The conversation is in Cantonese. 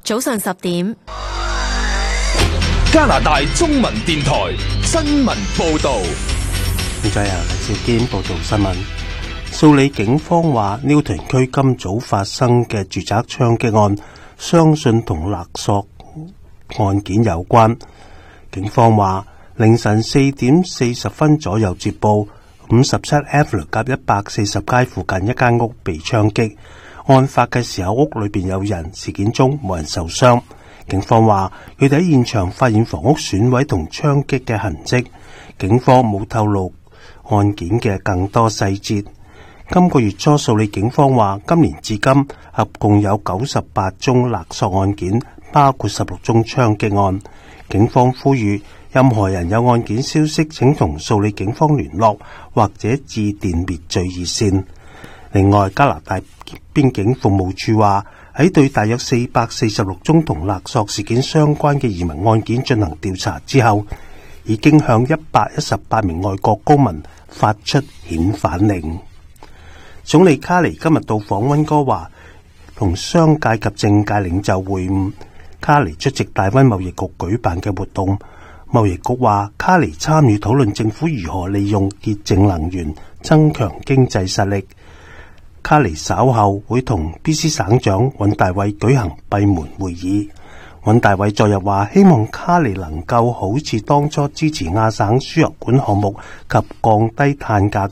早上10點， 加拿大中文電台新聞報道。 現在由李兆堅報道新聞。素里警方話，Newton區今早發生嘅住宅槍擊案，相信同勒索案件有關。警方話，凌晨4點40分左右接報，57F 夾140街附近一間屋被槍擊。案發嘅時候，屋裏邊有人，事件中冇人受傷。警方話，佢哋喺現場發現房屋損毀同槍擊嘅痕跡。警方冇透露案件嘅更多細節。今個月初，素里警方話，今年至今合共有98宗勒索案件，包括16宗槍擊案。警方呼籲任何人有案件消息，請同素里警方聯絡或者致電滅罪熱線。另外，加拿大邊境服務處話，喺對大約446宗同勒索事件相關嘅移民案件進行調查之後，已經向118名外國公民發出遣返令。總理卡尼今日到訪溫哥華，同商界及政界領袖會晤。卡尼出席大溫貿易局舉辦嘅活動。貿易局話，卡尼參與討論政府如何利用潔淨能源增強經濟實力。卡尼稍後會同 BC 省長尹大偉舉行閉門會議。尹大偉昨日話，希望卡尼能夠好似當初支持亞省輸油管項目及降低碳價